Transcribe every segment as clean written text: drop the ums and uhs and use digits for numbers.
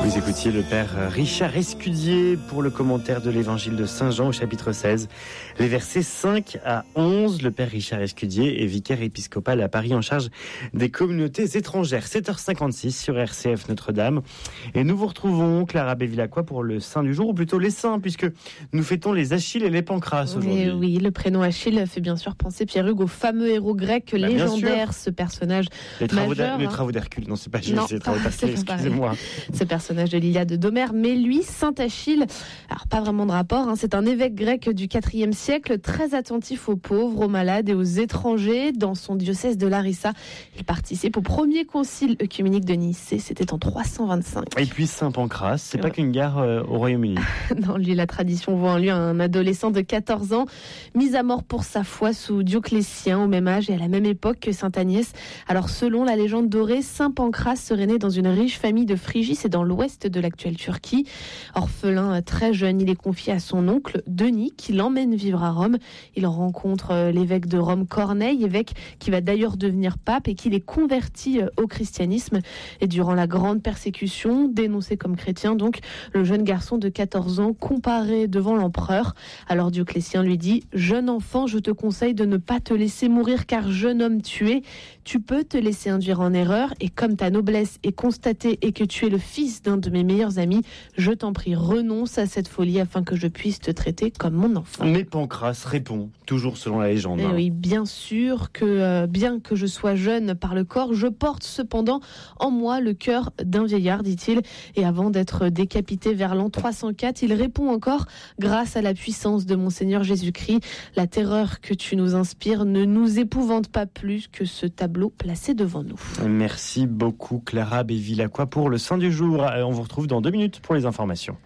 Vous écoutiez le père Richard Escudier pour le commentaire de l'évangile de Saint Jean au chapitre 16, les versets 5 à 11. Le père Richard Escudier est vicaire épiscopal à Paris en charge des communautés étrangères. 7h56 sur RCF Notre-Dame. Et nous vous retrouvons, Clara Bévilacqua, pour le saint du jour, ou plutôt les saints, puisque nous fêtons les Achilles et les Pancraces aujourd'hui. Oui, le prénom Achille fait bien sûr penser, Pierre-Hugues, au fameux héros grec légendaire, ce personnage majeur. Les travaux d'Hercule, non, c'est pas juste, c'est les travaux c'est d'Hercule, excusez-moi. Ce personnage de l'Iliade d'Homère, mais lui, Saint Achille, alors pas vraiment de rapport, c'est un évêque grec du IVe siècle, très attentif aux pauvres, aux malades et aux étrangers. Dans son diocèse de Larissa, il participe au premier concile œcuménique de Nicée, c'était en 325. Et puis Saint Pancrace, c'est pas qu'une gare au Royaume-Uni. Non, lui, la tradition voit en lui un adolescent de 14 ans, mis à mort pour sa foi sous Dioclétien, au même âge et à la même époque que Sainte Agnès. Alors, selon la légende dorée, Saint Pancrace serait né dans une riche famille de Phrygie, c'est dans l'ouest de l'actuelle Turquie. Orphelin très jeune, il est confié à son oncle Denis qui l'emmène vivre à Rome. Il rencontre l'évêque de Rome Corneille, évêque qui va d'ailleurs devenir pape et qui les convertit au christianisme. Et durant la grande persécution, dénoncé comme chrétien, donc le jeune garçon de 14 ans comparé devant l'empereur. Alors Dioclétien lui dit: jeune enfant, je te conseille de ne pas te laisser mourir car jeune homme tu es. Tu peux te laisser induire en erreur et comme ta noblesse est constatée et que tu es le fils d'un de mes meilleurs amis, je t'en prie, renonce à cette folie afin que je puisse te traiter comme mon enfant. Mais Pancrace répond, toujours selon la légende. Oui, bien sûr que bien que je sois jeune par le corps, je porte cependant en moi le cœur d'un vieillard, dit-il. Et avant d'être décapité vers l'an 304, il répond encore: grâce à la puissance de mon Seigneur Jésus-Christ, la terreur que tu nous inspires ne nous épouvante pas plus que ce tableau placé devant nous. Merci beaucoup Clara Bévilacqua pour le Saint du jour. On vous retrouve dans 2 minutes pour les informations.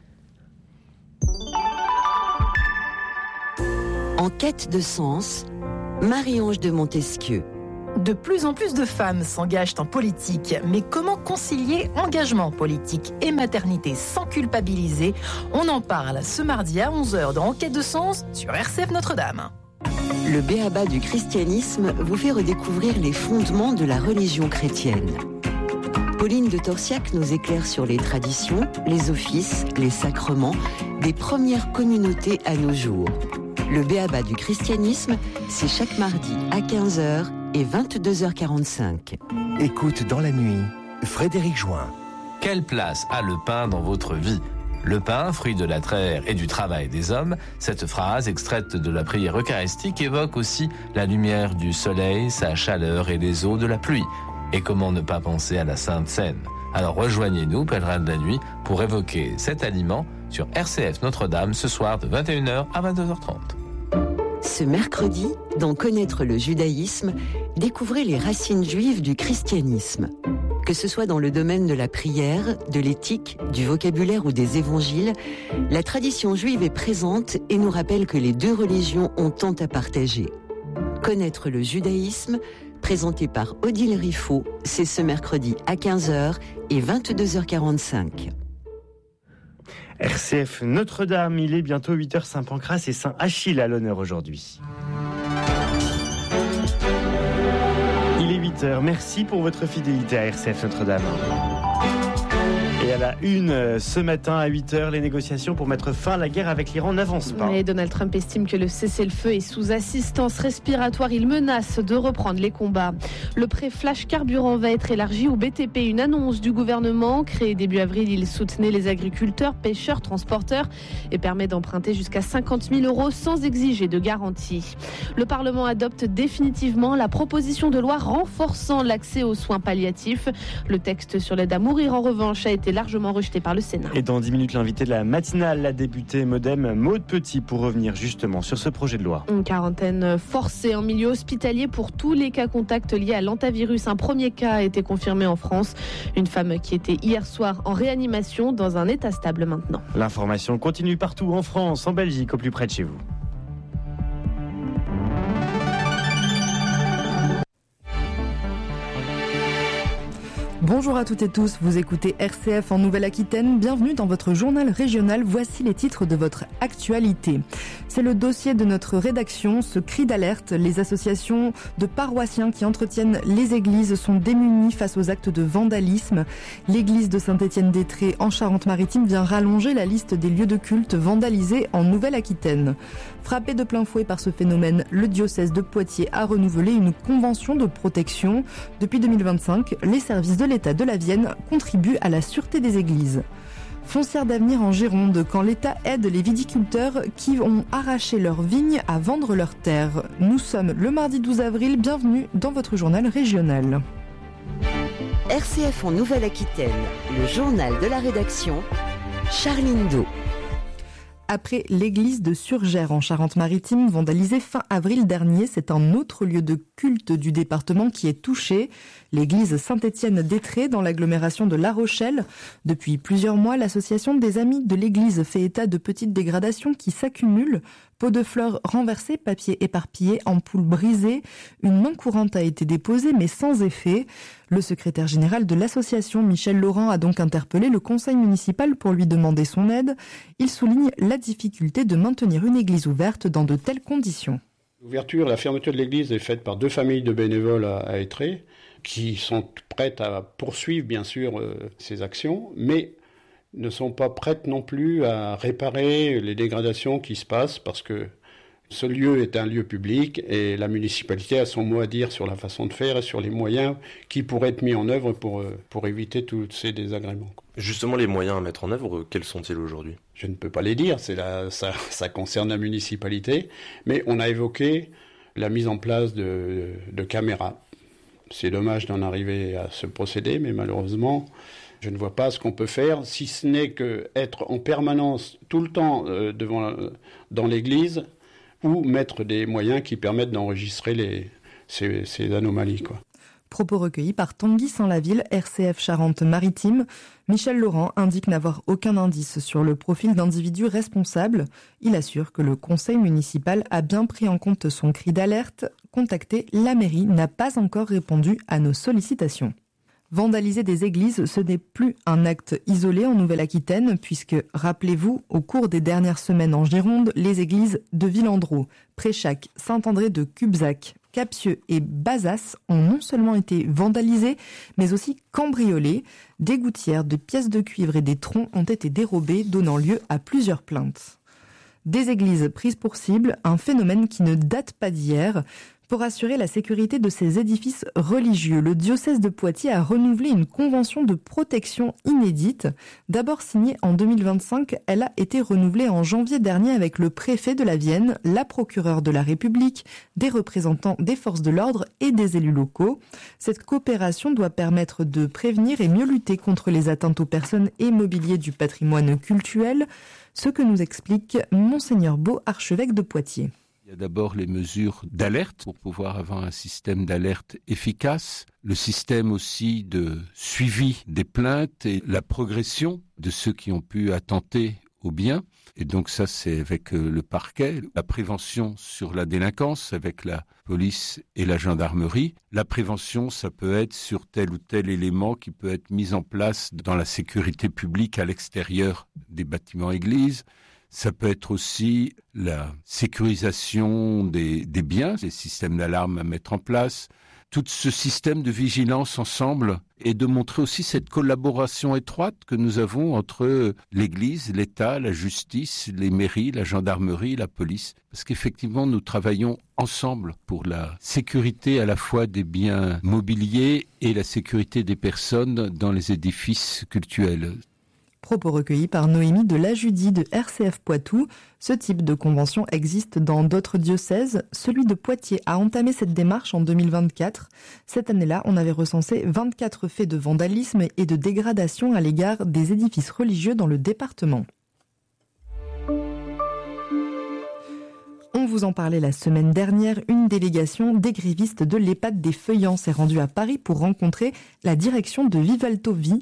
En quête de sens, Marie-Ange de Montesquieu. De plus en plus de femmes s'engagent en politique, mais comment concilier engagement politique et maternité sans culpabiliser? On en parle ce mardi à 11h dans Enquête de sens sur RCF Notre-Dame. Le b.a.-ba du christianisme vous fait redécouvrir les fondements de la religion chrétienne. Pauline de Torsiac nous éclaire sur les traditions, les offices, les sacrements des premières communautés à nos jours. Le b.a.-ba du christianisme, c'est chaque mardi à 15h et 22h45. Écoute dans la nuit, Frédéric Join. Quelle place a le pain dans votre vie ? Le pain, fruit de la terre et du travail des hommes, cette phrase extraite de la prière eucharistique évoque aussi la lumière du soleil, sa chaleur et les eaux de la pluie. Et comment ne pas penser à la Sainte Seine ? Alors rejoignez-nous, pèlerins de la nuit, pour évoquer cet aliment sur RCF Notre-Dame ce soir de 21h à 22h30. Ce mercredi, dans Connaître le judaïsme, découvrez les racines juives du christianisme. Que ce soit dans le domaine de la prière, de l'éthique, du vocabulaire ou des évangiles, la tradition juive est présente et nous rappelle que les deux religions ont tant à partager. Connaître le judaïsme, présenté par Odile Riffaut, c'est ce mercredi à 15h et 22h45. RCF Notre-Dame, il est bientôt 8h, Saint Pancrace et Saint Achille à l'honneur aujourd'hui. Il est 8h, merci pour votre fidélité à RCF Notre-Dame. Et à la une, ce matin à 8h, les négociations pour mettre fin à la guerre avec l'Iran n'avancent pas. Et Donald Trump estime que le cessez-le-feu est sous assistance respiratoire. Il menace de reprendre les combats. Le prêt flash carburant va être élargi au BTP. Une annonce du gouvernement. Créé début avril, il soutenait les agriculteurs, pêcheurs, transporteurs et permet d'emprunter jusqu'à 50 000 € sans exiger de garantie. Le Parlement adopte définitivement la proposition de loi renforçant l'accès aux soins palliatifs. Le texte sur l'aide à mourir, en revanche, a été largement rejeté par le Sénat. Et dans 10 minutes, l'invité de la matinale, la députée Modem Maude Petit, pour revenir justement sur ce projet de loi. Une quarantaine forcée en milieu hospitalier pour tous les cas contacts liés à l'hantavirus. Un premier cas a été confirmé en France. Une femme qui était hier soir en réanimation dans un état stable maintenant. L'information continue partout en France, en Belgique, au plus près de chez vous. Bonjour à toutes et tous, vous écoutez RCF en Nouvelle-Aquitaine, bienvenue dans votre journal régional, voici les titres de votre actualité. C'est le dossier de notre rédaction, ce cri d'alerte, les associations de paroissiens qui entretiennent les églises sont démunies face aux actes de vandalisme. L'église de Saint-Étienne-d'Étré en Charente-Maritime vient rallonger la liste des lieux de culte vandalisés en Nouvelle-Aquitaine. Frappé de plein fouet par ce phénomène, le diocèse de Poitiers a renouvelé une convention de protection. Depuis 2025, les services de l'État de la Vienne contribuent à la sûreté des églises. Foncière d'avenir en Gironde, quand l'État aide les viticulteurs qui ont arraché leurs vignes à vendre leurs terres. Nous sommes le mardi 12 avril, bienvenue dans votre journal régional. RCF en Nouvelle-Aquitaine, le journal de la rédaction, Charline Do. Après l'église de Surgères en Charente-Maritime, vandalisée fin avril dernier, c'est un autre lieu de culte du département qui est touché. L'église Saint-Étienne-d'Étré dans l'agglomération de La Rochelle. Depuis plusieurs mois, l'association des Amis de l'église fait état de petites dégradations qui s'accumulent. Pots de fleurs renversés, papier éparpillé, ampoules brisées. Une main courante a été déposée mais sans effet. Le secrétaire général de l'association, Michel Laurent, a donc interpellé le conseil municipal pour lui demander son aide. Il souligne la difficulté de maintenir une église ouverte dans de telles conditions. La fermeture de l'église est faite par 2 familles de bénévoles à Étré qui sont prêtes à poursuivre bien sûr ces actions, mais ne sont pas prêtes non plus à réparer les dégradations qui se passent parce que ce lieu est un lieu public et la municipalité a son mot à dire sur la façon de faire et sur les moyens qui pourraient être mis en œuvre pour éviter tous ces désagréments. Justement, les moyens à mettre en œuvre, quels sont-ils aujourd'hui ? Je ne peux pas les dire, ça concerne la municipalité, mais on a évoqué la mise en place de caméras. C'est dommage d'en arriver à ce procédé, mais malheureusement, je ne vois pas ce qu'on peut faire, si ce n'est qu'être en permanence, tout le temps dans l'église, ou mettre des moyens qui permettent d'enregistrer ces anomalies, quoi. Propos recueillis par Tanguy Saint-Laville, RCF Charente-Maritime. Michel Laurent indique n'avoir aucun indice sur le profil d'individus responsables. Il assure que le conseil municipal a bien pris en compte son cri d'alerte. Contacté, la mairie n'a pas encore répondu à nos sollicitations. Vandaliser des églises, ce n'est plus un acte isolé en Nouvelle-Aquitaine, puisque, rappelez-vous, au cours des dernières semaines en Gironde, les églises de Villandreau, Préchac, Saint-André de Cubzac, Capsieux et Bazas ont non seulement été vandalisées, mais aussi cambriolées. Des gouttières, de pièces de cuivre et des troncs ont été dérobés, donnant lieu à plusieurs plaintes. Des églises prises pour cible, un phénomène qui ne date pas d'hier. Pour assurer la sécurité de ces édifices religieux, le diocèse de Poitiers a renouvelé une convention de protection inédite. D'abord signée en 2025, elle a été renouvelée en janvier dernier avec le préfet de la Vienne, la procureure de la République, des représentants des forces de l'ordre et des élus locaux. Cette coopération doit permettre de prévenir et mieux lutter contre les atteintes aux personnes et mobilier du patrimoine cultuel, ce que nous explique Monseigneur Beau, archevêque de Poitiers. Il y a d'abord les mesures d'alerte pour pouvoir avoir un système d'alerte efficace, le système aussi de suivi des plaintes et la progression de ceux qui ont pu attenter aux biens. Et donc ça, c'est avec le parquet, la prévention sur la délinquance avec la police et la gendarmerie. La prévention, ça peut être sur tel ou tel élément qui peut être mis en place dans la sécurité publique à l'extérieur des bâtiments églises. Ça peut être aussi la sécurisation des biens, les systèmes d'alarme à mettre en place, tout ce système de vigilance ensemble et de montrer aussi cette collaboration étroite que nous avons entre l'Église, l'État, la justice, les mairies, la gendarmerie, la police. Parce qu'effectivement, nous travaillons ensemble pour la sécurité à la fois des biens mobiliers et la sécurité des personnes dans les édifices cultuels. Propos recueillis par Noémie de la Judie de RCF Poitou. Ce type de convention existe dans d'autres diocèses. Celui de Poitiers a entamé cette démarche en 2024. Cette année-là, on avait recensé 24 faits de vandalisme et de dégradation à l'égard des édifices religieux dans le département. On vous en parlait la semaine dernière, une délégation des grévistes de l'EHPAD des Feuillants s'est rendue à Paris pour rencontrer la direction de Vivalto Vie.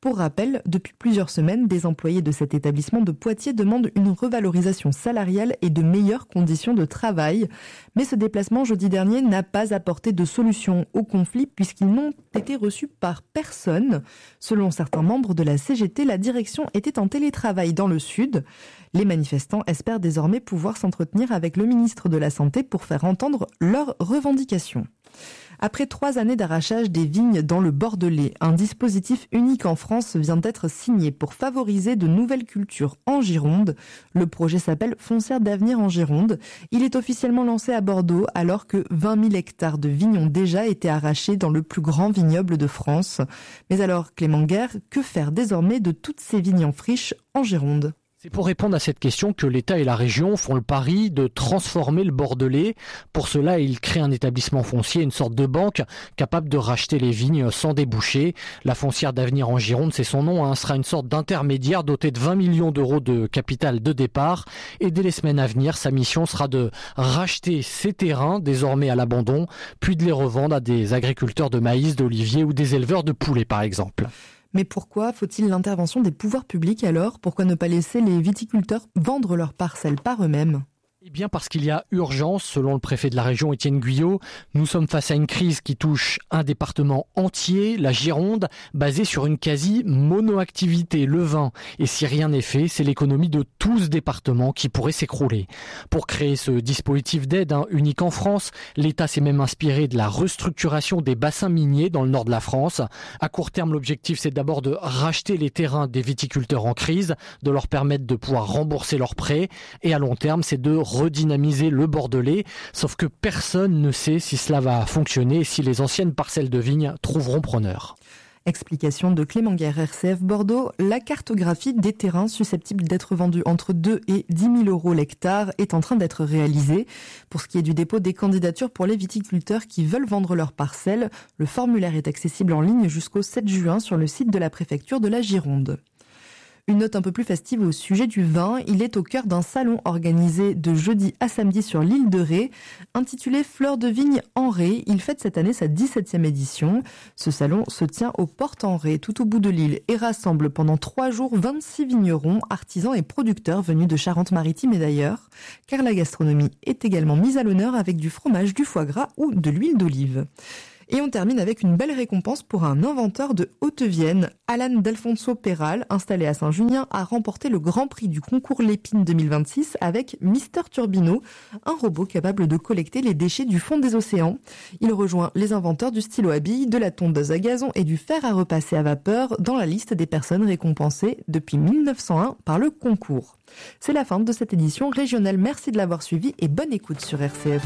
Pour rappel, depuis plusieurs semaines, des employés de cet établissement de Poitiers demandent une revalorisation salariale et de meilleures conditions de travail. Mais ce déplacement jeudi dernier n'a pas apporté de solution au conflit puisqu'ils n'ont été reçus par personne. Selon certains membres de la CGT, la direction était en télétravail dans le sud. Les manifestants espèrent désormais pouvoir s'entretenir avec le ministre de la Santé pour faire entendre leurs revendications. Après 3 années d'arrachage des vignes dans le Bordelais, un dispositif unique en France vient d'être signé pour favoriser de nouvelles cultures en Gironde. Le projet s'appelle Foncière d'avenir en Gironde. Il est officiellement lancé à Bordeaux alors que 20 000 hectares de vignes ont déjà été arrachés dans le plus grand vignoble de France. Mais alors, Clément Guerre, que faire désormais de toutes ces vignes en friche en Gironde ? C'est pour répondre à cette question que l'État et la région font le pari de transformer le Bordelais. Pour cela, ils créent un établissement foncier, une sorte de banque capable de racheter les vignes sans débouché. La Foncière d'avenir en Gironde, c'est son nom, sera une sorte d'intermédiaire doté de 20 millions d'euros de capital de départ. Et dès les semaines à venir, sa mission sera de racheter ces terrains, désormais à l'abandon, puis de les revendre à des agriculteurs de maïs, d'oliviers ou des éleveurs de poulets par exemple. Mais pourquoi faut-il l'intervention des pouvoirs publics alors ? Pourquoi ne pas laisser les viticulteurs vendre leurs parcelles par eux-mêmes ? Eh bien parce qu'il y a urgence, selon le préfet de la région Étienne Guyot. Nous sommes face à une crise qui touche un département entier, la Gironde, basée sur une quasi-monoactivité, le vin. Et si rien n'est fait, c'est l'économie de tout ce département qui pourrait s'écrouler. Pour créer ce dispositif d'aide unique en France, l'État s'est même inspiré de la restructuration des bassins miniers dans le nord de la France. À court terme, l'objectif c'est d'abord de racheter les terrains des viticulteurs en crise, de leur permettre de pouvoir rembourser leurs prêts. Et à long terme, c'est de redynamiser le Bordelais, sauf que personne ne sait si cela va fonctionner et si les anciennes parcelles de vignes trouveront preneur. Explication de Clément Guerre, RCF Bordeaux. La cartographie des terrains susceptibles d'être vendus entre 2 et 10 000 euros l'hectare est en train d'être réalisée. Pour ce qui est du dépôt des candidatures pour les viticulteurs qui veulent vendre leurs parcelles, le formulaire est accessible en ligne jusqu'au 7 juin sur le site de la préfecture de la Gironde. Une note un peu plus festive au sujet du vin. Il est au cœur d'un salon organisé de jeudi à samedi sur l'île de Ré, intitulé Fleurs de vigne en Ré. Il fête cette année sa 17e édition. Ce salon se tient aux Portes en Ré, tout au bout de l'île, et rassemble pendant 3 jours 26 vignerons, artisans et producteurs venus de Charente-Maritime et d'ailleurs, car la gastronomie est également mise à l'honneur avec du fromage, du foie gras ou de l'huile d'olive. Et on termine avec une belle récompense pour un inventeur de Haute-Vienne. Alan D'Alfonso Peral, installé à Saint-Junien, a remporté le Grand Prix du concours Lépine 2026 avec Mister Turbino, un robot capable de collecter les déchets du fond des océans. Il rejoint les inventeurs du stylo à billes, de la tondeuse à gazon et du fer à repasser à vapeur dans la liste des personnes récompensées depuis 1901 par le concours. C'est la fin de cette édition régionale. Merci de l'avoir suivi et bonne écoute sur RCF.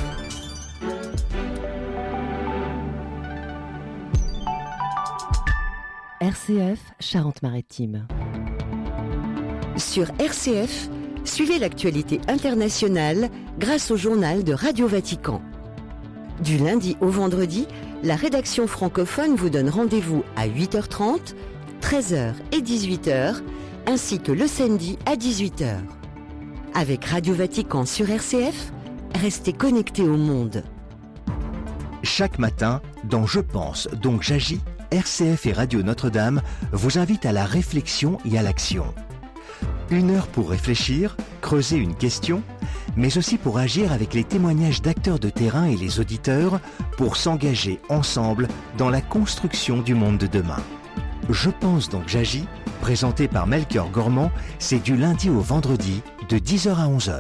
RCF Charente-Maritime. Sur RCF, suivez l'actualité internationale grâce au journal de Radio Vatican. Du lundi au vendredi, la rédaction francophone vous donne rendez-vous à 8h30, 13h et 18h, ainsi que le samedi à 18h. Avec Radio Vatican sur RCF, restez connectés au monde. Chaque matin, dans Je pense, donc j'agis, RCF et Radio Notre-Dame vous invitent à la réflexion et à l'action. 1 heure pour réfléchir, creuser une question, mais aussi pour agir avec les témoignages d'acteurs de terrain et les auditeurs pour s'engager ensemble dans la construction du monde de demain. Je pense donc j'agis, présenté par Melchior Gormand, c'est du lundi au vendredi de 10h à 11h.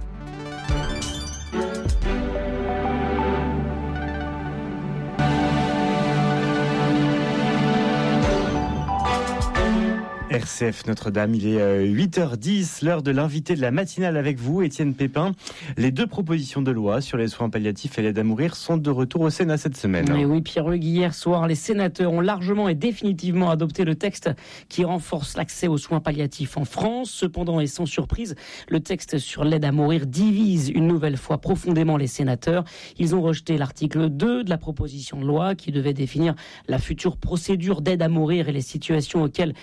RCF Notre-Dame, il est 8h10, l'heure de l'invité de la matinale avec vous, Étienne Pépin. Les 2 propositions de loi sur les soins palliatifs et l'aide à mourir sont de retour au Sénat cette semaine. Et oui, Pierre-Hugues, hier soir, les sénateurs ont largement et définitivement adopté le texte qui renforce l'accès aux soins palliatifs en France. Cependant, et sans surprise, le texte sur l'aide à mourir divise une nouvelle fois profondément les sénateurs. Ils ont rejeté l'article 2 de la proposition de loi qui devait définir la future procédure d'aide à mourir et les situations auxquelles elle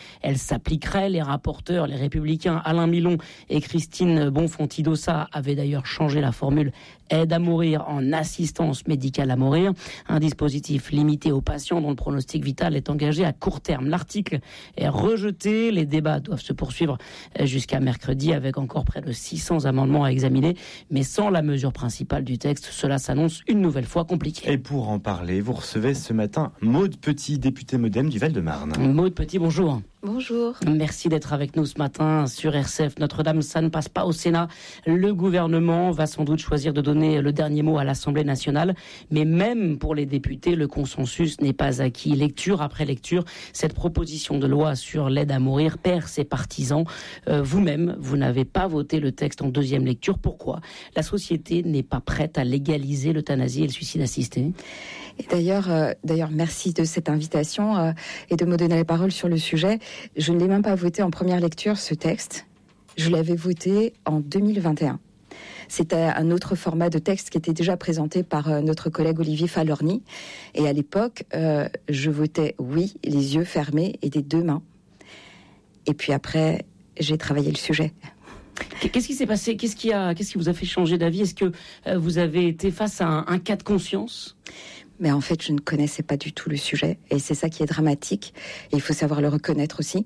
s'appliquerait. Les rapporteurs, les républicains Alain Milon et Christine Bonfanti-Dossat avaient d'ailleurs changé la formule aide à mourir en assistance médicale à mourir, un dispositif limité aux patients dont le pronostic vital est engagé à court terme. L'article est rejeté, les débats doivent se poursuivre jusqu'à mercredi avec encore près de 600 amendements à examiner, mais sans la mesure principale du texte, cela s'annonce une nouvelle fois compliqué. Et pour en parler, vous recevez ce matin Maude Petit, députée Modem du Val-de-Marne. Maude Petit, bonjour. Bonjour. Merci d'être avec nous ce matin sur RCF Notre-Dame. Ça ne passe pas au Sénat. Le gouvernement va sans doute choisir de donner le dernier mot à l'Assemblée nationale. Mais même pour les députés, le consensus n'est pas acquis. Lecture après lecture, cette proposition de loi sur l'aide à mourir perd ses partisans. Vous-même, vous n'avez pas voté le texte en deuxième lecture. Pourquoi ? La société n'est pas prête à légaliser l'euthanasie et le suicide assisté. Et d'ailleurs, merci de cette invitation et de me donner la parole sur le sujet. Je ne l'ai même pas voté en première lecture, ce texte. Je l'avais voté en 2021. C'était un autre format de texte qui était déjà présenté par notre collègue Olivier Falorni. Et à l'époque, je votais oui, les yeux fermés et des deux mains. Et puis après, j'ai travaillé le sujet. Qu'est-ce qui s'est passé ? Qu'est-ce qui vous a fait changer d'avis ? Est-ce que vous avez été face à un cas de conscience ? Mais en fait, je ne connaissais pas du tout le sujet. Et c'est ça qui est dramatique. Et il faut savoir le reconnaître aussi.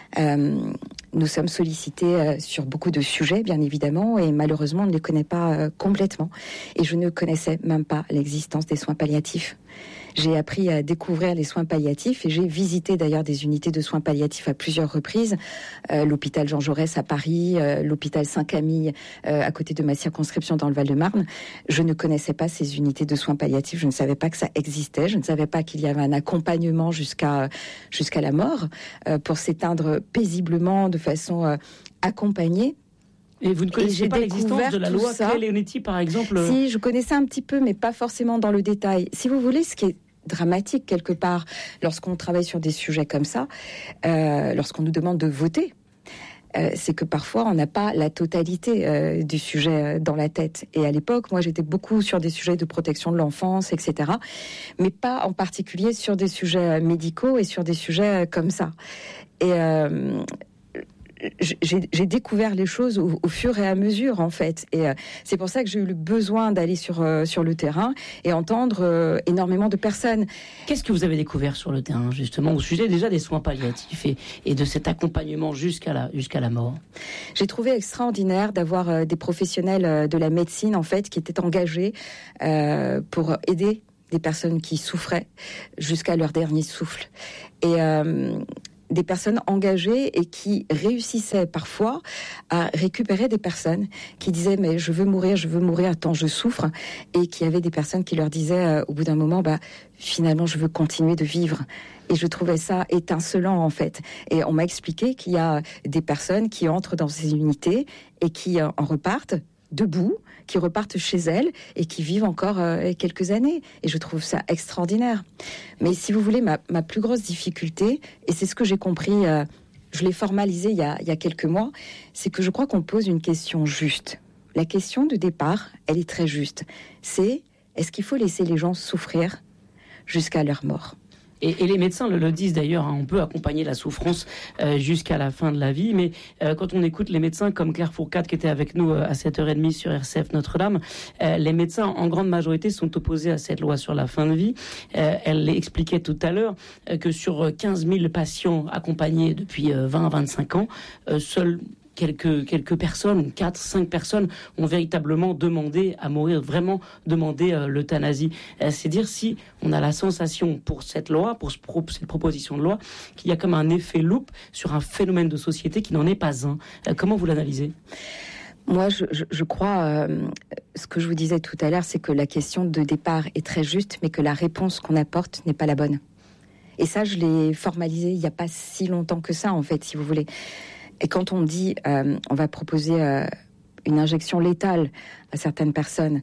Nous sommes sollicités sur beaucoup de sujets, bien évidemment. Et malheureusement, on ne les connaît pas complètement. Et je ne connaissais même pas l'existence des soins palliatifs. J'ai appris à découvrir les soins palliatifs et j'ai visité d'ailleurs des unités de soins palliatifs à plusieurs reprises. L'hôpital Jean Jaurès à Paris, l'hôpital Saint-Camille à côté de ma circonscription dans le Val-de-Marne. Je ne connaissais pas ces unités de soins palliatifs, je ne savais pas que ça existait, je ne savais pas qu'il y avait un accompagnement jusqu'à la mort pour s'éteindre paisiblement de façon accompagnée. Et vous ne connaissiez pas l'existence de la loi Claes-Leonetti, par exemple ? Si, je connaissais un petit peu, mais pas forcément dans le détail. Si vous voulez, ce qui est dramatique quelque part, lorsqu'on travaille sur des sujets comme ça, lorsqu'on nous demande de voter, c'est que parfois on n'a pas la totalité du sujet dans la tête. Et à l'époque, moi j'étais beaucoup sur des sujets de protection de l'enfance, etc. Mais pas en particulier sur des sujets médicaux et sur des sujets comme ça. Et j'ai découvert les choses au fur et à mesure, en fait. Et c'est pour ça que j'ai eu le besoin d'aller sur le terrain et entendre énormément de personnes. Qu'est-ce que vous avez découvert sur le terrain, justement, au sujet déjà des soins palliatifs et de cet accompagnement jusqu'à la mort ? J'ai trouvé extraordinaire d'avoir des professionnels de la médecine, en fait, qui étaient engagés pour aider des personnes qui souffraient jusqu'à leur dernier souffle. Et des personnes engagées et qui réussissaient parfois à récupérer des personnes qui disaient mais je veux mourir tant je souffre, et qui avaient des personnes qui leur disaient au bout d'un moment finalement je veux continuer de vivre. Et je trouvais ça étincelant en fait. Et on m'a expliqué qu'il y a des personnes qui entrent dans ces unités et qui en repartent debout, qui repartent chez elles et qui vivent encore quelques années. Et je trouve ça extraordinaire. Mais si vous voulez, ma plus grosse difficulté, et c'est ce que j'ai compris, je l'ai formalisé il y a quelques mois, c'est que je crois qu'on pose une question juste. La question de départ, elle est très juste. C'est, est-ce qu'il faut laisser les gens souffrir jusqu'à leur mort ? Et les médecins le disent d'ailleurs, on peut accompagner la souffrance jusqu'à la fin de la vie, mais quand on écoute les médecins comme Claire Fourcade qui était avec nous à 7h30 sur RCF Notre-Dame, les médecins en grande majorité sont opposés à cette loi sur la fin de vie. Elle expliquait tout à l'heure que sur 15 000 patients accompagnés depuis 20-25 ans, seuls quelques personnes, 4-5 personnes ont véritablement demandé à mourir, vraiment demandé l'euthanasie. C'est dire si on a la sensation pour cette loi, pour cette proposition de loi, qu'il y a comme un effet loupe sur un phénomène de société qui n'en est pas un. Comment vous l'analysez ? Moi, je crois, ce que je vous disais tout à l'heure, c'est que la question de départ est très juste, mais que la réponse qu'on apporte n'est pas la bonne. Et ça, je l'ai formalisé il n'y a pas si longtemps que ça, en fait, si vous voulez. Et quand on dit on va proposer une injection létale à certaines personnes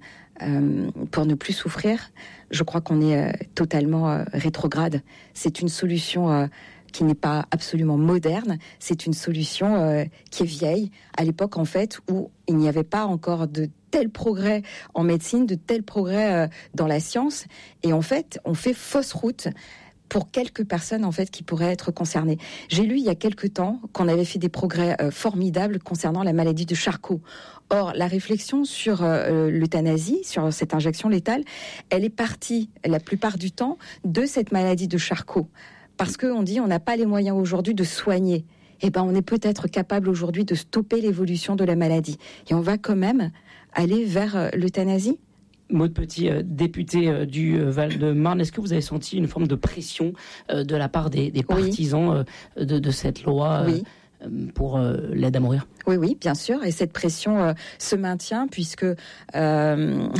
pour ne plus souffrir, je crois qu'on est totalement rétrograde. C'est une solution qui n'est pas absolument moderne, c'est une solution qui est vieille, à l'époque en fait où il n'y avait pas encore de tels progrès en médecine, de tels progrès dans la science, et en fait on fait fausse route pour quelques personnes en fait qui pourraient être concernées. J'ai lu il y a quelque temps qu'on avait fait des progrès formidables concernant la maladie de Charcot. Or, la réflexion sur l'euthanasie, sur cette injection létale, elle est partie la plupart du temps de cette maladie de Charcot. Parce qu'on dit on n'a pas les moyens aujourd'hui de soigner. Eh ben, on est peut-être capable aujourd'hui de stopper l'évolution de la maladie. Et on va quand même aller vers l'euthanasie. Maude Petit, députée du Val-de-Marne, est-ce que vous avez senti une forme de pression de la part des partisans de cette loi pour l'aide à mourir? Oui, bien sûr. Et cette pression se maintient puisque à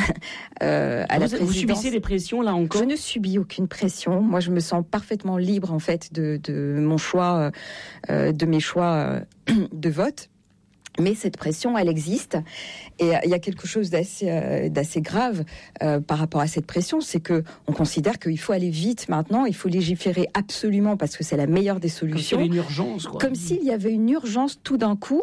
la présidence... Vous subissez des pressions là encore? Je ne subis aucune pression. Moi, je me sens parfaitement libre en fait de mon choix, de mes choix de vote. Mais cette pression, elle existe. Et il y a quelque chose d'assez grave par rapport à cette pression, c'est que on considère qu'il faut aller vite maintenant, il faut légiférer absolument parce que c'est la meilleure des solutions. Comme s'il y avait une urgence, quoi. Comme s'il y avait une urgence tout d'un coup.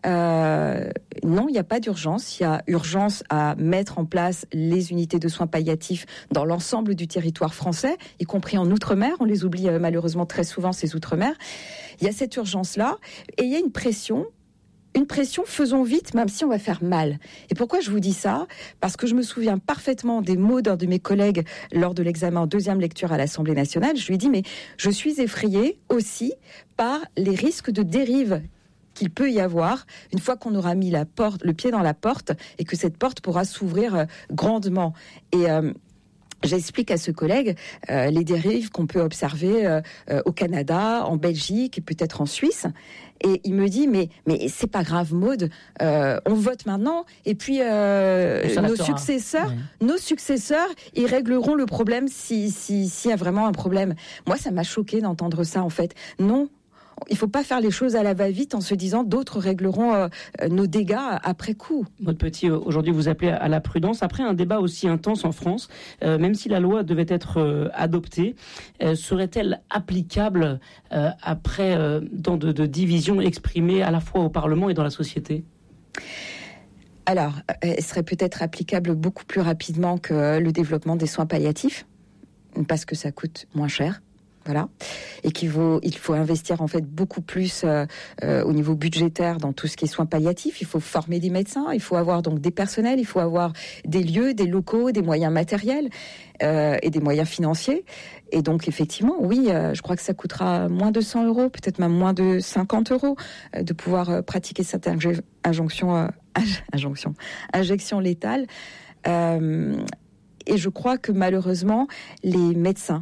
Non, il n'y a pas d'urgence. Il y a urgence à mettre en place les unités de soins palliatifs dans l'ensemble du territoire français, y compris en Outre-mer. On les oublie malheureusement très souvent, ces Outre-mer. Il y a cette urgence-là et il y a une pression, faisons vite, même si on va faire mal. Et pourquoi je vous dis ça? Parce que je me souviens parfaitement des mots d'un de mes collègues lors de l'examen en deuxième lecture à l'Assemblée nationale. Je lui ai dit, mais je suis effrayée aussi par les risques de dérive qu'il peut y avoir une fois qu'on aura mis le pied dans la porte et que cette porte pourra s'ouvrir grandement. Et j'explique à ce collègue les dérives qu'on peut observer au Canada, en Belgique et peut-être en Suisse. Et il me dit, mais c'est pas grave, Maude, on vote maintenant et puis nos successeurs, ils régleront le problème s'il y a vraiment un problème. Moi, ça m'a choqué d'entendre ça, en fait. Non. Il ne faut pas faire les choses à la va-vite en se disant d'autres régleront nos dégâts après coup. Maude Petit, aujourd'hui vous appelez à la prudence. Après un débat aussi intense en France, même si la loi devait être adoptée, serait-elle applicable après tant de divisions exprimées à la fois au Parlement et dans la société ? Alors, elle serait peut-être applicable beaucoup plus rapidement que le développement des soins palliatifs, parce que ça coûte moins cher. Voilà. Et il faut investir en fait beaucoup plus au niveau budgétaire dans tout ce qui est soins palliatifs. Il faut former des médecins, il faut avoir donc des personnels, il faut avoir des lieux, des locaux, des moyens matériels et des moyens financiers. Et donc effectivement, oui, je crois que ça coûtera moins de 100 €, peut-être même moins de 50 € de pouvoir pratiquer cette injection létale. Et je crois que malheureusement, les médecins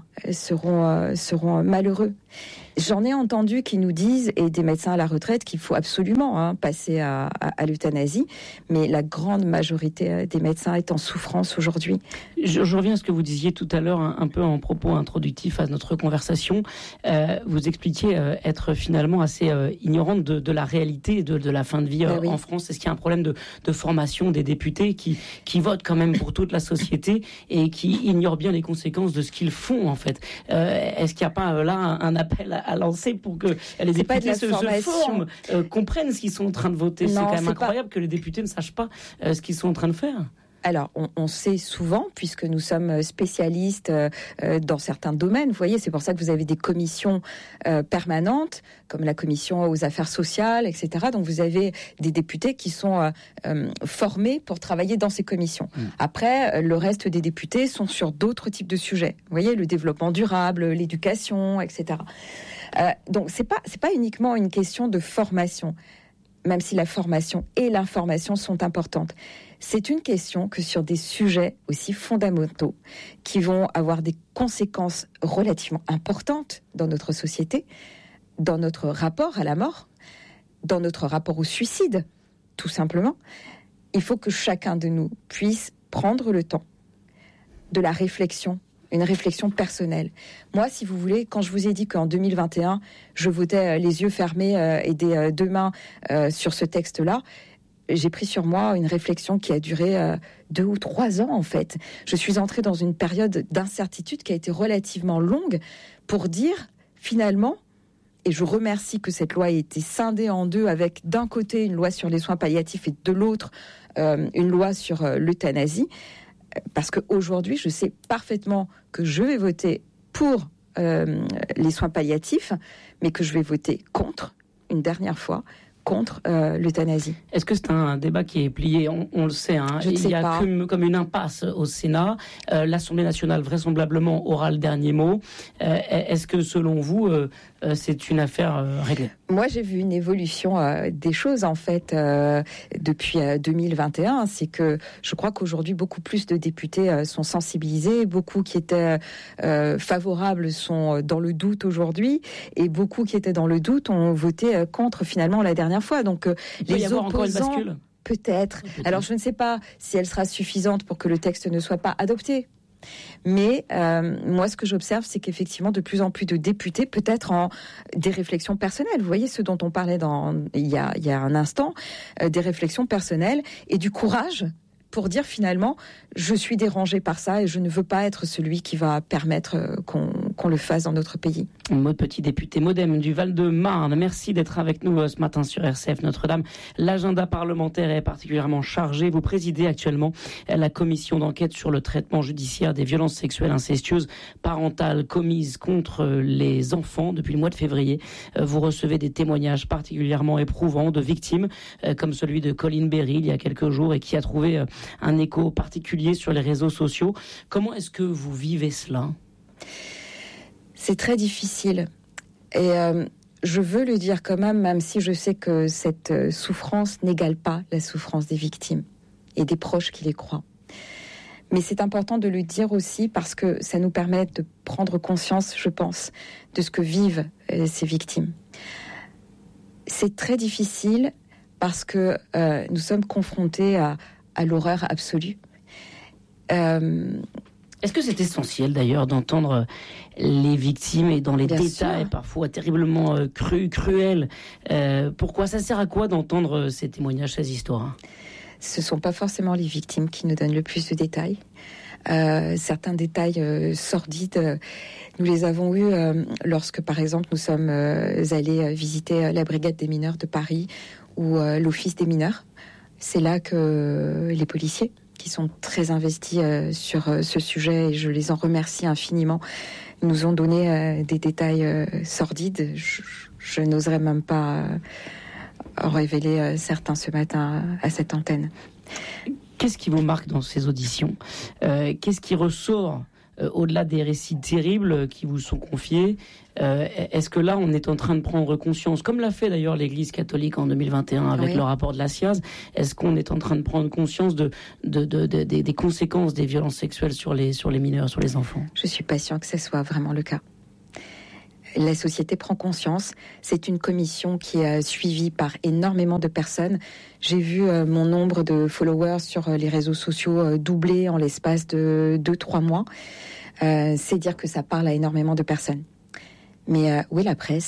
seront malheureux. J'en ai entendu qui nous disent, et des médecins à la retraite, qu'il faut absolument passer à l'euthanasie. Mais la grande majorité des médecins est en souffrance aujourd'hui. Je reviens à ce que vous disiez tout à l'heure, un peu en propos introductif à notre conversation. Vous expliquiez être finalement assez ignorante de la réalité de la fin de vie en France. Est-ce qu'il y a un problème de formation des députés qui votent quand même pour toute la société et qui ignorent bien les conséquences de ce qu'ils font, en fait? Est-ce qu'il n'y a pas là un appel à lancer pour que les députés se forment, comprennent ce qu'ils sont en train de voter? C'est quand même incroyable que les députés ne sachent pas ce qu'ils sont en train de faire. Alors, on sait souvent, puisque nous sommes spécialistes dans certains domaines. Vous voyez, c'est pour ça que vous avez des commissions permanentes, comme la commission aux affaires sociales, etc. Donc, vous avez des députés qui sont formés pour travailler dans ces commissions. Après, le reste des députés sont sur d'autres types de sujets. Vous voyez, le développement durable, l'éducation, etc. Donc, c'est pas uniquement une question de formation, même si la formation et l'information sont importantes. C'est une question que sur des sujets aussi fondamentaux qui vont avoir des conséquences relativement importantes dans notre société, dans notre rapport à la mort, dans notre rapport au suicide, tout simplement, il faut que chacun de nous puisse prendre le temps de la réflexion, une réflexion personnelle. Moi, si vous voulez, quand je vous ai dit qu'en 2021, je votais les yeux fermés et des deux mains sur ce texte-là, j'ai pris sur moi une réflexion qui a duré 2 ou 3 ans, en fait. Je suis entrée dans une période d'incertitude qui a été relativement longue pour dire, finalement, et je remercie que cette loi ait été scindée en deux avec, d'un côté, une loi sur les soins palliatifs et de l'autre, une loi sur l'euthanasie, parce qu'aujourd'hui, je sais parfaitement que je vais voter pour les soins palliatifs, mais que je vais voter contre, une dernière fois, contre l'euthanasie. Est-ce que c'est un débat qui est plié ? On le sait, hein. Il y a comme une impasse au Sénat. L'Assemblée nationale, vraisemblablement, aura le dernier mot. Est-ce que, selon vous, c'est une affaire réglée ? Moi, j'ai vu une évolution des choses, en fait, depuis 2021. C'est que je crois qu'aujourd'hui, beaucoup plus de députés sont sensibilisés. Beaucoup qui étaient favorables sont dans le doute aujourd'hui. Et beaucoup qui étaient dans le doute ont voté contre, finalement, la dernière fois. Donc, les opposants, peut-être. Alors, je ne sais pas si elle sera suffisante pour que le texte ne soit pas adopté. Mais moi, ce que j'observe, c'est qu'effectivement, de plus en plus de députés, peut-être en des réflexions personnelles. Vous voyez ce dont on parlait il y a un instant, des réflexions personnelles et du courage pour dire finalement, je suis dérangé par ça et je ne veux pas être celui qui va permettre qu'on le fasse dans notre pays. Maud Petit, député MoDem du Val-de-Marne, merci d'être avec nous ce matin sur RCF Notre-Dame. L'agenda parlementaire est particulièrement chargé. Vous présidez actuellement la commission d'enquête sur le traitement judiciaire des violences sexuelles incestueuses parentales commises contre les enfants depuis le mois de février. Vous recevez des témoignages particulièrement éprouvants de victimes, comme celui de Colline Berry il y a quelques jours et qui a trouvé un écho particulier sur les réseaux sociaux. Comment est-ce que vous vivez cela ? C'est très difficile. Et je veux le dire quand même si je sais que cette souffrance n'égale pas la souffrance des victimes et des proches qui les croient. Mais c'est important de le dire aussi parce que ça nous permet de prendre conscience, je pense, de ce que vivent ces victimes. C'est très difficile parce que nous sommes confrontés à l'horreur absolue. Est-ce que c'est essentiel d'ailleurs d'entendre les victimes et dans les Bien détails sûr. parfois terriblement cruels pourquoi ça sert à quoi d'entendre ces témoignages, ces histoires ? Ce ne sont pas forcément les victimes qui nous donnent le plus de détails. Certains détails sordides, nous les avons eus lorsque, par exemple, nous sommes allés visiter la brigade des mineurs de Paris ou l'office des mineurs. C'est là que les policiers, qui sont très investis sur ce sujet, et je les en remercie infiniment, nous ont donné des détails sordides. Je n'oserais même pas en révéler certains ce matin à cette antenne. Qu'est-ce qui vous marque dans ces auditions ? Qu'est-ce qui ressort au-delà des récits terribles qui vous sont confiés ? Est-ce que là, on est en train de prendre conscience, comme l'a fait d'ailleurs l'Église catholique en Je avec le rapport de la SIAZ, est-ce qu'on est en train de prendre conscience des conséquences des violences sexuelles sur les mineurs, sur les enfants ? Je suis pas sûre que ce soit vraiment le cas. La société prend conscience. C'est une commission qui est suivie par énormément de personnes. J'ai vu mon nombre de followers sur les réseaux sociaux doubler en l'espace de 2-3 mois. C'est dire que ça parle à énormément de personnes. Mais où est la presse ?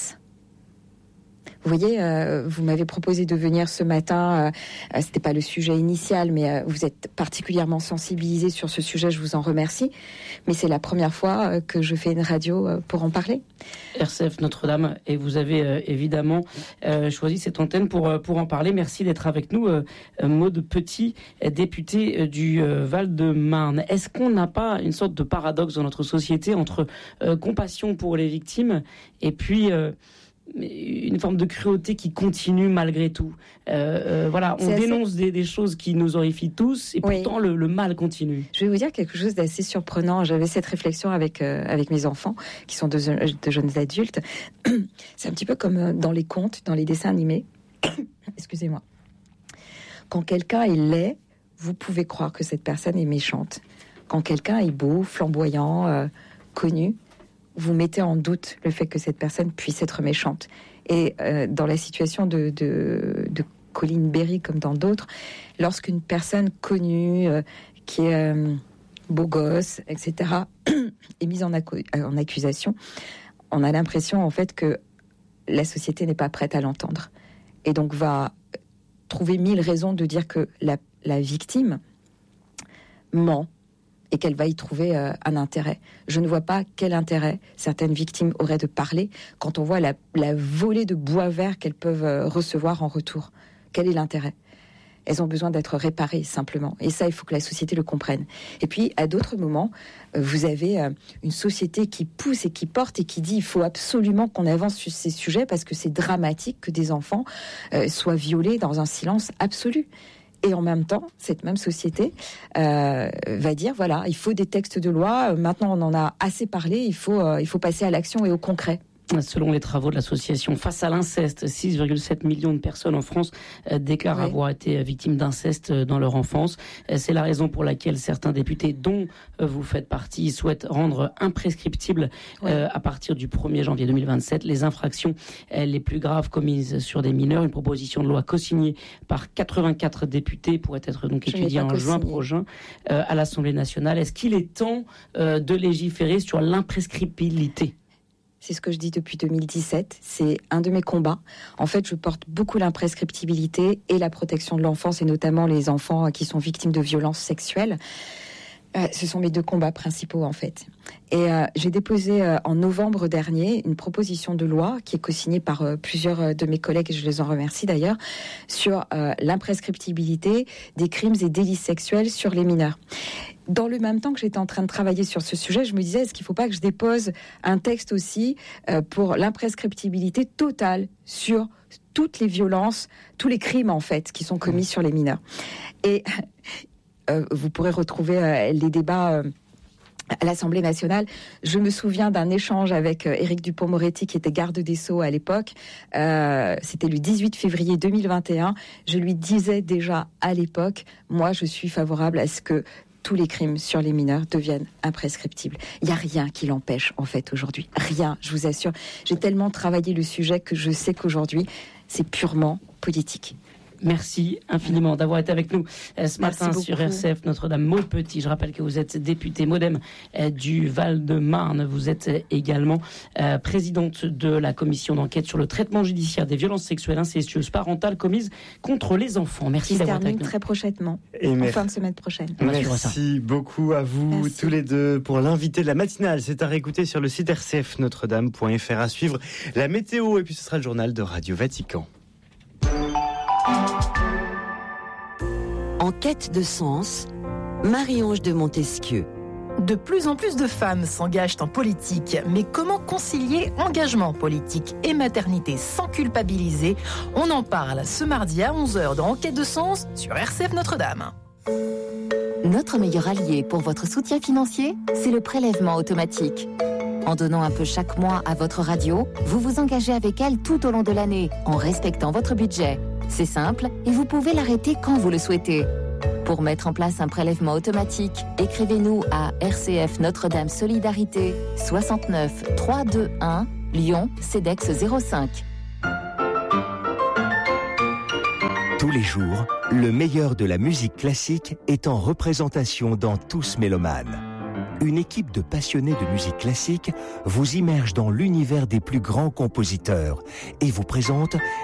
Vous voyez, vous m'avez proposé de venir ce matin. C'était pas le sujet initial, mais vous êtes particulièrement sensibilisé sur ce sujet. Je vous en remercie. Mais c'est la première fois que je fais une radio pour en parler. RCF Notre-Dame, et vous avez évidemment choisi cette antenne pour en parler. Merci d'être avec nous, Maud Petit, députée du Val-de-Marne. Est-ce qu'on n'a pas une sorte de paradoxe dans notre société entre compassion pour les victimes et puis une forme de cruauté qui continue malgré tout. Voilà, on dénonce des choses qui nous horrifient tous, et pourtant le mal continue. Je vais vous dire quelque chose d'assez surprenant. J'avais cette réflexion avec mes enfants, qui sont de jeunes adultes. C'est un petit peu comme dans les contes, dans les dessins animés. Excusez-moi. Quand quelqu'un est laid, vous pouvez croire que cette personne est méchante. Quand quelqu'un est beau, flamboyant, connu, vous mettez en doute le fait que cette personne puisse être méchante. Et dans la situation de Colline Berry, comme dans d'autres, lorsqu'une personne connue, qui est beau gosse, etc., est mise en accusation, on a l'impression en fait que la société n'est pas prête à l'entendre. Et donc va trouver 1000 raisons de dire que la victime ment, et qu'elle va y trouver un intérêt. Je ne vois pas quel intérêt certaines victimes auraient de parler quand on voit la volée de bois vert qu'elles peuvent recevoir en retour. Quel est l'intérêt ? Elles ont besoin d'être réparées simplement. Et ça, il faut que la société le comprenne. Et puis, à d'autres moments, vous avez une société qui pousse et qui porte et qui dit il faut absolument qu'on avance sur ces sujets parce que c'est dramatique que des enfants soient violés dans un silence absolu. Et en même temps, cette même société va dire voilà, il faut des textes de loi. Maintenant, on en a assez parlé. Il faut passer à l'action et au concret. Selon les travaux de l'association Face à l'inceste, 6,7 millions de personnes en France déclarent avoir été victimes d'inceste dans leur enfance. C'est la raison pour laquelle certains députés, dont vous faites partie, souhaitent rendre imprescriptibles à partir du 1er janvier 2027 les infractions les plus graves commises sur des mineurs. Une proposition de loi co-signée par 84 députés pourrait être donc étudiée en juin prochain à l'Assemblée nationale. Est-ce qu'il est temps de légiférer sur l'imprescriptibilité ? C'est ce que je dis depuis 2017. C'est un de mes combats. En fait, je porte beaucoup l'imprescriptibilité et la protection de l'enfance, et notamment les enfants qui sont victimes de violences sexuelles. Ce sont mes deux combats principaux, en fait. Et j'ai déposé en novembre dernier une proposition de loi qui est co-signée par plusieurs de mes collègues, et je les en remercie d'ailleurs, sur l'imprescriptibilité des crimes et délits sexuels sur les mineurs. Dans le même temps que j'étais en train de travailler sur ce sujet, je me disais, est-ce qu'il ne faut pas que je dépose un texte aussi pour l'imprescriptibilité totale sur toutes les violences, tous les crimes en fait qui sont commis sur les mineurs. Et vous pourrez retrouver les débats à l'Assemblée nationale. Je me souviens d'un échange avec Éric Dupond-Moretti, qui était garde des Sceaux à l'époque. C'était le 18 février 2021. Je lui disais déjà à l'époque, moi je suis favorable à ce que tous les crimes sur les mineurs deviennent imprescriptibles. Il n'y a rien qui l'empêche, en fait, aujourd'hui. Rien, je vous assure. J'ai tellement travaillé le sujet que je sais qu'aujourd'hui, c'est purement politique. Merci infiniment d'avoir été avec nous ce matin sur RCF Notre-Dame. Maud Petit, je rappelle que vous êtes députée MoDem du Val-de-Marne. Vous êtes également présidente de la commission d'enquête sur le traitement judiciaire des violences sexuelles incestueuses parentales commises contre les enfants. Merci d'avoir été avec nous. Très prochainement, fin de semaine prochaine. Merci beaucoup à vous tous les deux pour l'invité de la matinale. C'est à réécouter sur le site rcfnotredame.fr. À suivre la météo et puis ce sera le journal de Radio Vatican. En quête de sens, Marie-Ange de Montesquieu. De plus en plus de femmes s'engagent en politique, mais comment concilier engagement politique et maternité sans culpabiliser ? On en parle ce mardi à 11h dans Enquête de sens sur RCF Notre-Dame. Notre meilleur allié pour votre soutien financier, c'est le prélèvement automatique. En donnant un peu chaque mois à votre radio, vous vous engagez avec elle tout au long de l'année, en respectant votre budget. C'est simple et vous pouvez l'arrêter quand vous le souhaitez. Pour mettre en place un prélèvement automatique, écrivez-nous à RCF Notre-Dame Solidarité 69 321 Lyon CEDEX 05. Tous les jours, le meilleur de la musique classique est en représentation dans Tous Mélomanes. Une équipe de passionnés de musique classique vous immerge dans l'univers des plus grands compositeurs et vous présente